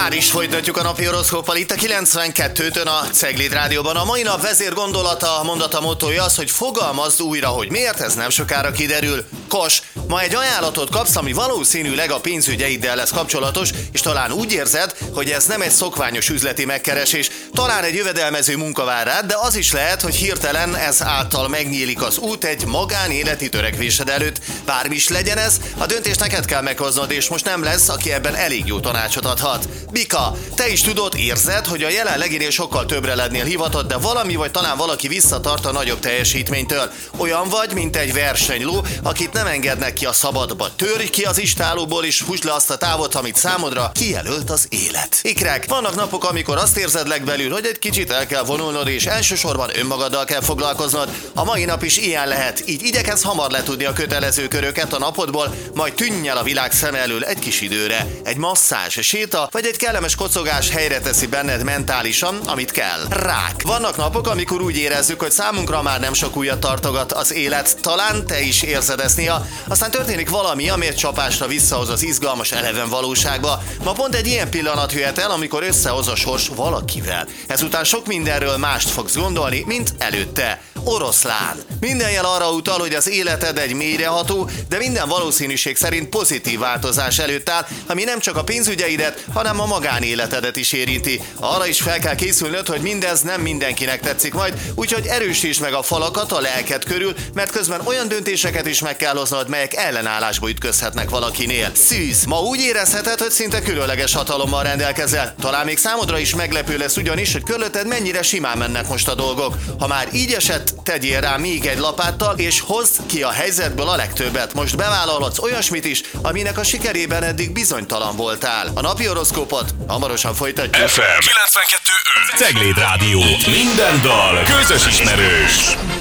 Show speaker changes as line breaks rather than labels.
Már is folytatjuk a napi horoszkóppal itt a 92-tön a Cegléd Rádióban. A mai nap vezér gondolata, mondata, mottója az, hogy fogalmazd újra, hogy miért, ez nem sokára kiderül. Kos, ma egy ajánlatot kapsz, ami valószínűleg a pénzügyeiddel lesz kapcsolatos, és talán úgy érzed, hogy ez nem egy szokványos üzleti megkeresés. Talán egy jövedelmező munka vár rád, de az is lehet, hogy hirtelen ez által megnyílik az út egy magánéleti törekvésed előtt. Bármi is legyen ez, a döntést neked kell meghoznod, és most nem lesz, aki ebben elég jó tanácsot adhat. Bika, te is tudod, érzed, hogy a jelenleginél sokkal többre lennél hivatott, de valami vagy talán valaki visszatart a nagyobb teljesítménytől. Olyan vagy, mint egy versenyló, akit nem engednek ki a szabadba. Törj ki az istálóból és húzd le azt a távot, amit számodra kijelölt az élet. Ikrek, vannak napok, amikor azt érzed legbelül, hogy egy kicsit el kell vonulnod, és elsősorban önmagaddal kell foglalkoznod. A mai nap is ilyen lehet, így igyekezz hamar letudni a kötelező köröket a napodból, majd tűnj el a világ szem elől egy kis időre. Egy masszázs, séta vagy egy kellemes kocogás helyre teszi benned mentálisan, amit kell. Rák. Vannak napok, amikor úgy érezzük, hogy számunkra már nem sok újat tartogat az élet, talán te is érzed ezt néha, aztán történik valami, amért csapásra visszahoz az izgalmas eleven valóságba. Ma pont egy ilyen pillanat jöhet el, amikor összehoz a sors valakivel. Ezután sok mindenről mást fogsz gondolni, mint előtte. Oroszlán. Minden jel arra utal, hogy az életed egy mélyreható, de minden valószínűség szerint pozitív változás előtt áll, ami nem csak a pénzügyeidet, hanem a magánéletedet is érinti. Arra is fel kell készülnöd, hogy mindez nem mindenkinek tetszik majd, úgyhogy erősítsd meg a falakat a lelked körül, mert közben olyan döntéseket is meg kell hoznod, melyek ellenállásba ütközhetnek valakinél. Szűz. Ma úgy érezheted, hogy szinte különleges hatalommal rendelkezel. Talán még számodra is meglepő lesz ugyanis, hogy körülötted mennyire simán mennek most a dolgok. Ha már így esett, tegyél rá még egy lapáttal, és hozd ki a helyzetből a legtöbbet. Most bevállalhatsz olyasmit is, aminek a sikerében eddig bizonytalan voltál. A napi horoszkópot hamarosan folytatjuk.
FM 92.5 Cegléd Rádió. Minden dal közös ismerős.